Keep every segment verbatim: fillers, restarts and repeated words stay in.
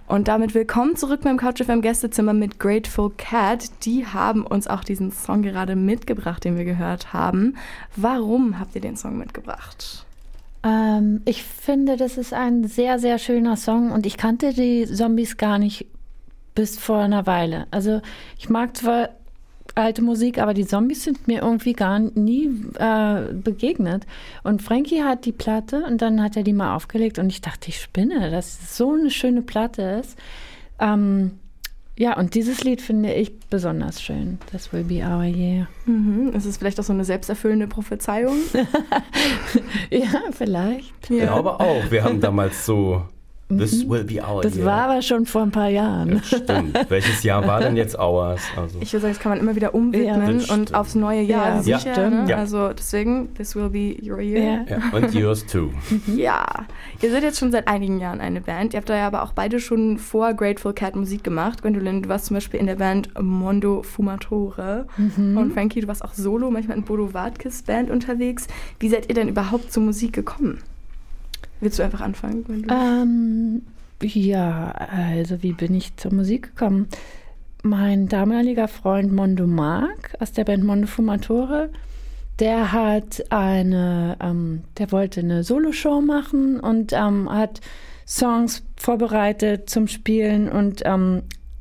Und damit willkommen zurück beim Couch F M Gästezimmer mit Grateful Cat. Die haben uns auch diesen Song gerade mitgebracht, den wir gehört haben. Warum habt ihr den Song mitgebracht? Ähm, ich finde, das ist ein sehr, sehr schöner Song und ich kannte die Zombies gar nicht bis vor einer Weile. Also ich mag zwar alte Musik, aber die Zombies sind mir irgendwie gar nie äh, begegnet. Und Frankie hat die Platte und dann hat er die mal aufgelegt und ich dachte, ich spinne, dass es so eine schöne Platte ist. Ähm, ja, und dieses Lied finde ich besonders schön. This will be our year. Mhm. Ist es vielleicht auch so eine selbsterfüllende Prophezeiung? Ja, vielleicht. Ich glaube auch. Wir haben damals so This will be our Das year. war aber schon vor ein paar Jahren. Ja, stimmt. Welches Jahr war denn jetzt ours? Also. Ich würde sagen, das kann man immer wieder umwidmen Ja, und aufs neue Jahr. Ja, Sicher, ne? ja. Also deswegen, this will be your year. Ja. Ja, und yours too. Ja, ihr seid jetzt schon seit einigen Jahren eine Band. Ihr habt da ja aber auch beide schon vor Grateful Cat Musik gemacht. Gwendolyn, du warst zum Beispiel in der Band Mondo Fumatore. Mhm. Und Frankie, du warst auch solo, manchmal in Bodo Wartkes Band unterwegs. Wie seid ihr denn überhaupt zur Musik gekommen? Willst du einfach anfangen? Ähm, ja, also wie bin ich zur Musik gekommen? Mein damaliger Freund Mondo Mark aus der Band Mondo Fumatore, der hat eine, ähm, der wollte eine Soloshow machen und ähm, hat Songs vorbereitet zum Spielen und ähm,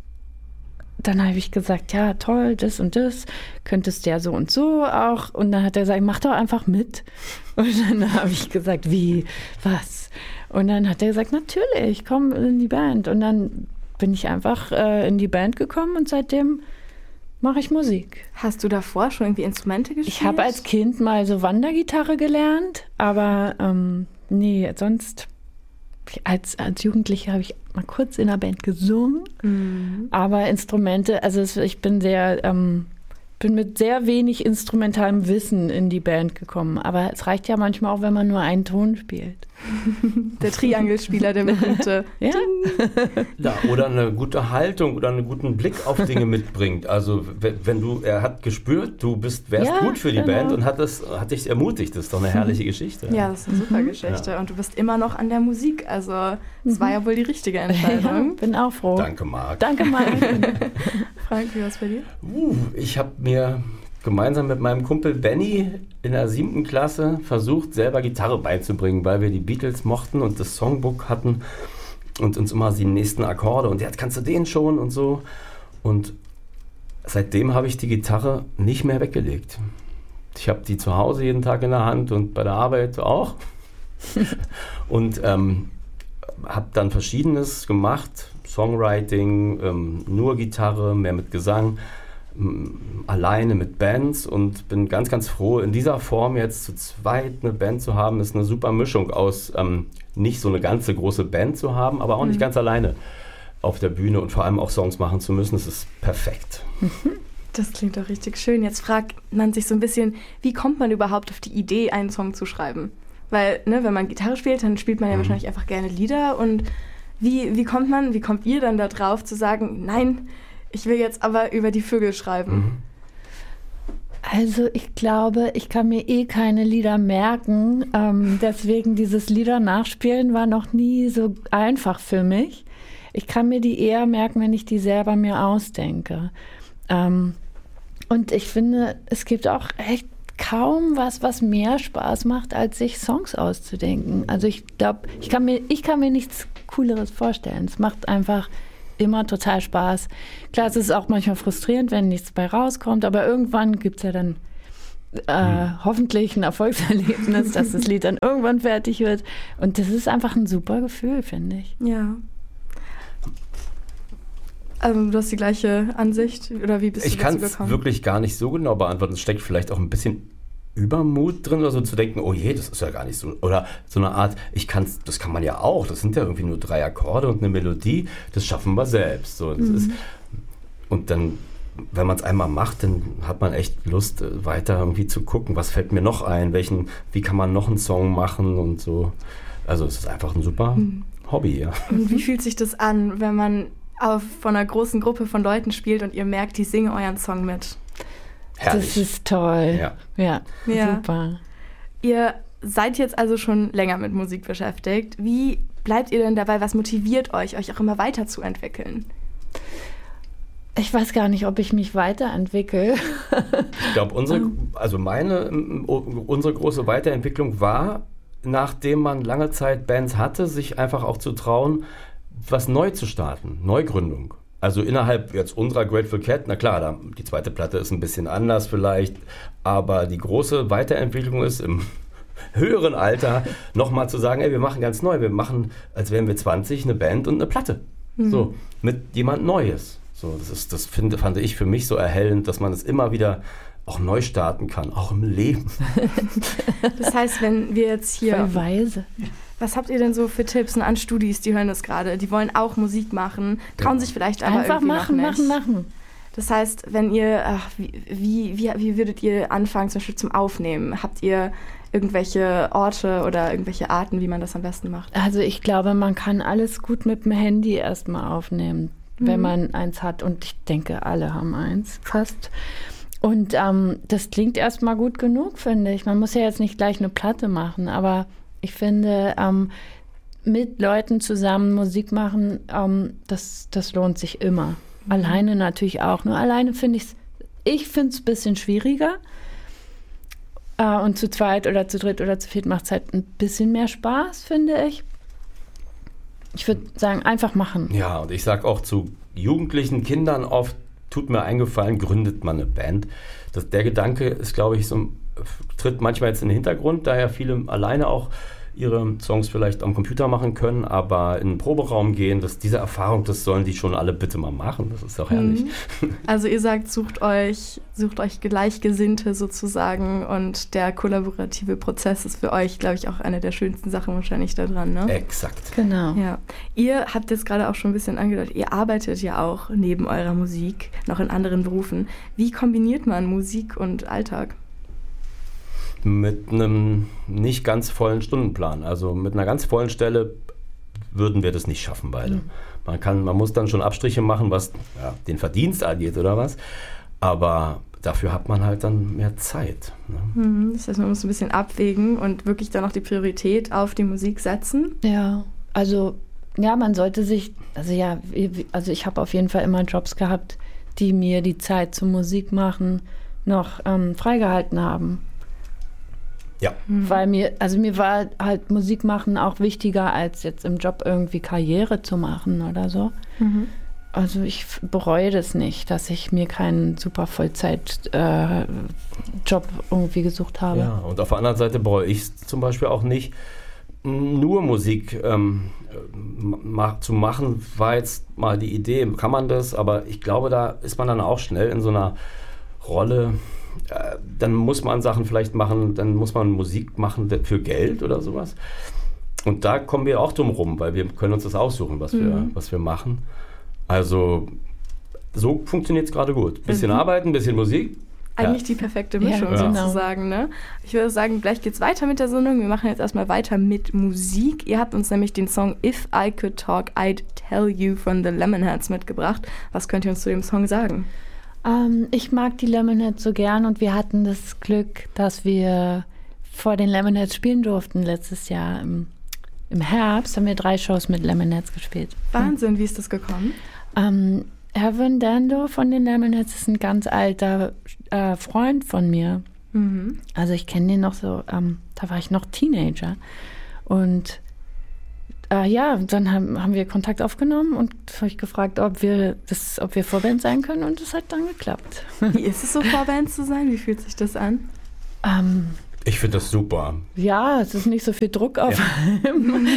dann habe ich gesagt, ja toll, das und das, könntest du ja so und so auch. Und dann hat er gesagt, mach doch einfach mit. Und dann habe ich gesagt, wie, was? Und dann hat er gesagt, natürlich, komm in die Band. Und dann bin ich einfach äh, in die Band gekommen und seitdem mache ich Musik. Hast du davor schon irgendwie Instrumente gespielt? Ich habe als Kind mal so Wandergitarre gelernt, aber ähm, nee, sonst... Als, als Jugendliche habe ich mal kurz in einer Band gesungen, mhm. aber Instrumente, also es, ich bin sehr, ähm, bin mit sehr wenig instrumentalem Wissen in die Band gekommen, aber es reicht ja manchmal auch, wenn man nur einen Ton spielt. Der Triangelspieler, der berühmte. Ja? Ja, oder eine gute Haltung oder einen guten Blick auf Dinge mitbringt. Also wenn, wenn du, er hat gespürt, du bist, wärst Ja, gut für die genau. Band und hat, das, hat dich ermutigt. Das ist doch eine herrliche Geschichte. Ja, das ist eine super Geschichte. Ja. Und du bist immer noch an der Musik. Also das war ja wohl die richtige Ja, Entscheidung. bin auch froh. Danke, Marc. Danke, Marc. Frank, wie war es bei dir? Uh, ich habe mir gemeinsam mit meinem Kumpel Benny in der siebten Klasse versucht, selber Gitarre beizubringen, weil wir die Beatles mochten und das Songbook hatten und uns immer die nächsten Akkorde und jetzt kannst du den schon und so. Und seitdem habe ich die Gitarre nicht mehr weggelegt. Ich habe die zu Hause jeden Tag in der Hand und bei der Arbeit auch. Und ähm, habe dann Verschiedenes gemacht, Songwriting, ähm, nur Gitarre, mehr mit Gesang, alleine mit Bands und bin ganz, ganz froh, in dieser Form jetzt zu zweit eine Band zu haben, ist eine super Mischung aus ähm, nicht so eine ganze große Band zu haben, aber auch nicht ganz alleine auf der Bühne und vor allem auch Songs machen zu müssen. Das ist perfekt. Das klingt doch richtig schön. Jetzt fragt man sich so ein bisschen, wie kommt man überhaupt auf die Idee, einen Song zu schreiben? Weil, ne, wenn man Gitarre spielt, dann spielt man ja mhm. wahrscheinlich einfach gerne Lieder und wie, wie kommt man, wie kommt ihr dann da drauf zu sagen, nein, ich will jetzt aber über die Vögel schreiben. Also ich glaube, ich kann mir eh keine Lieder merken. Ähm, deswegen dieses Lieder nachspielen war noch nie so einfach für mich. Ich kann mir die eher merken, wenn ich die selber mir ausdenke. Ähm, und ich finde, es gibt auch echt kaum was, was mehr Spaß macht, als sich Songs auszudenken. Also ich glaube, ich kann mir, ich kann mir nichts Cooleres vorstellen. Es macht einfach immer total Spaß. Klar, es ist auch manchmal frustrierend, wenn nichts bei rauskommt, aber irgendwann gibt es ja dann äh, mhm. hoffentlich ein Erfolgserlebnis, dass das Lied dann irgendwann fertig wird. Und das ist einfach ein super Gefühl, finde ich. Ja. Also, du hast die gleiche Ansicht? Oder wie bist ich du dazu gekommen? Ich kann es gekommen? wirklich gar nicht so genau beantworten. Es steckt vielleicht auch ein bisschen Übermut drin oder so zu denken, oh je, das ist ja gar nicht so. Oder so eine Art, ich kann's, das kann man ja auch. Das sind ja irgendwie nur drei Akkorde und eine Melodie. Das schaffen wir selbst. So, das mhm. ist, und dann, wenn man es einmal macht, dann hat man echt Lust, weiter irgendwie zu gucken, was fällt mir noch ein, welchen, wie kann man noch einen Song machen und so. Also es ist einfach ein super mhm. Hobby, ja. Und wie fühlt sich das an, wenn man auf, von einer großen Gruppe von Leuten spielt und ihr merkt, die singen euren Song mit? Herrlich. Das ist toll. Ja. Ja, ja, super. Ihr seid jetzt also schon länger mit Musik beschäftigt. Wie bleibt ihr denn dabei? Was motiviert euch, euch auch immer weiterzuentwickeln? Ich weiß gar nicht, ob ich mich weiterentwickle. Ich glaube, unsere, also meine, unsere große Weiterentwicklung war, nachdem man lange Zeit Bands hatte, sich einfach auch zu trauen, was neu zu starten, Neugründung. Also innerhalb jetzt unserer Grateful Cat, na klar, da, die zweite Platte ist ein bisschen anders vielleicht, aber die große Weiterentwicklung ist im höheren Alter nochmal zu sagen, ey, wir machen ganz neu, wir machen, als wären wir zwanzig, eine Band und eine Platte. Mhm. So, mit jemand Neues. So, das ist, das finde, fand ich für mich so erhellend, dass man es immer wieder auch neu starten kann, auch im Leben. Das heißt, wenn wir jetzt hier... Voll weise. Was habt ihr denn so für Tipps an Studis, die hören das gerade, die wollen auch Musik machen, trauen ja. sich vielleicht aber einfach irgendwie machen, noch nicht. machen, machen. Das heißt, wenn ihr, ach, wie, wie, wie, wie würdet ihr anfangen, zum Beispiel zum Aufnehmen? Habt ihr irgendwelche Orte oder irgendwelche Arten, wie man das am besten macht? Also ich glaube, man kann alles gut mit dem Handy erstmal aufnehmen, mhm. wenn man eins hat. Und ich denke, alle haben eins, fast. Und ähm, das klingt erstmal gut genug, finde ich. Man muss ja jetzt nicht gleich eine Platte machen, aber ich finde, ähm, mit Leuten zusammen Musik machen, ähm, das, das lohnt sich immer. Mhm. Alleine natürlich auch. Nur alleine finde ich es, ich finde es ein bisschen schwieriger. Äh, und zu zweit oder zu dritt oder zu viert macht es halt ein bisschen mehr Spaß, finde ich. Ich würde sagen, einfach machen. Ja, und ich sage auch zu jugendlichen Kindern oft, tut mir einen Gefallen, gründet man eine Band. Das, der Gedanke ist, glaube ich, so, tritt manchmal jetzt in den Hintergrund, da ja viele alleine auch ihre Songs vielleicht am Computer machen können, aber in den Proberaum gehen, dass diese Erfahrung, das sollen die schon alle bitte mal machen, das ist doch herrlich. Mhm. Also ihr sagt, sucht euch, sucht euch Gleichgesinnte sozusagen und der kollaborative Prozess ist für euch, glaube ich, auch eine der schönsten Sachen wahrscheinlich da dran, ne? Exakt. Genau. Ja. Ihr habt jetzt gerade auch schon ein bisschen angedeutet, ihr arbeitet ja auch neben eurer Musik noch in anderen Berufen. Wie kombiniert man Musik und Alltag? Mit einem nicht ganz vollen Stundenplan. Also mit einer ganz vollen Stelle würden wir das nicht schaffen beide. Mhm. Man kann, man muss dann schon Abstriche machen, was ja, den Verdienst angeht oder was. Aber dafür hat man halt dann mehr Zeit. Ne? Mhm, das heißt, man muss ein bisschen abwägen und wirklich dann auch die Priorität auf die Musik setzen. Ja, also ja, man sollte sich, also ja, also ich habe auf jeden Fall immer Jobs gehabt, die mir die Zeit zum Musik machen noch ähm, freigehalten haben. Ja. Mhm. Weil mir, also mir war halt Musik machen auch wichtiger, als jetzt im Job irgendwie Karriere zu machen oder so. Mhm. Also ich bereue das nicht, dass ich mir keinen super Vollzeit-Job äh, irgendwie gesucht habe. Ja, und auf der anderen Seite bereue ich es zum Beispiel auch nicht, nur Musik ähm, ma- zu machen, war jetzt mal die Idee, kann man das, aber ich glaube, da ist man dann auch schnell in so einer Rolle. Dann muss man Sachen vielleicht machen, dann muss man Musik machen für Geld oder sowas. Und da kommen wir auch drum rum, weil wir können uns das aussuchen, was, mhm. wir, was wir machen. Also so funktioniert es gerade gut. Bisschen mhm. arbeiten, bisschen Musik. Eigentlich ja. die perfekte Mischung ja, sozusagen. Ne? Ich würde sagen, gleich geht's weiter mit der Sendung. Wir machen jetzt erstmal weiter mit Musik. Ihr habt uns nämlich den Song If I Could Talk, I'd Tell You von The Lemonheads mitgebracht. Was könnt ihr uns zu dem Song sagen? Ähm, ich mag die Lemonheads so gern und wir hatten das Glück, dass wir vor den Lemonheads spielen durften letztes Jahr. Im, im Herbst haben wir drei Shows mit Lemonheads gespielt. Wahnsinn, wie ist das gekommen? Ähm, Evan Dando von den Lemonheads ist ein ganz alter äh, Freund von mir. Mhm. Also ich kenne den noch so, ähm, da war ich noch Teenager. Und Äh, ja, dann haben, haben wir Kontakt aufgenommen und habe ich gefragt, ob wir das, ob wir Vorband sein können und das hat dann geklappt. Wie ist es so, Vorband zu sein? Wie fühlt sich das an? Ähm, ich finde das super. Ja, es ist nicht so viel Druck auf ja. einem.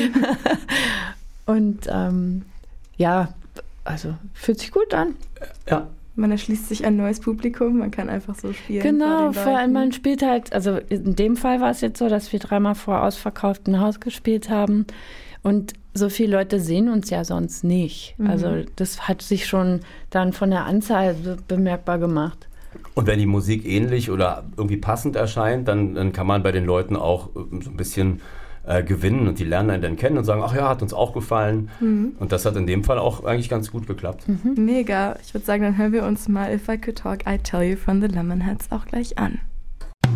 Und ähm, ja, also fühlt sich gut an. Ja. Man erschließt sich ein neues Publikum, man kann einfach so spielen. Genau, vor, vor allem man spielt halt, also in dem Fall war es jetzt so, dass wir dreimal vor ausverkauftem Haus gespielt haben. Und so viele Leute sehen uns ja sonst nicht. Mhm. Also das hat sich schon dann von der Anzahl bemerkbar gemacht. Und wenn die Musik ähnlich oder irgendwie passend erscheint, dann, dann kann man bei den Leuten auch so ein bisschen äh, gewinnen und die lernen einen dann kennen und sagen, ach ja, hat uns auch gefallen. Mhm. Und das hat in dem Fall auch eigentlich ganz gut geklappt. Mhm. Mega. Ich würde sagen, dann hören wir uns mal If I Could Talk, I'd Tell You von The Lemonheads auch gleich an.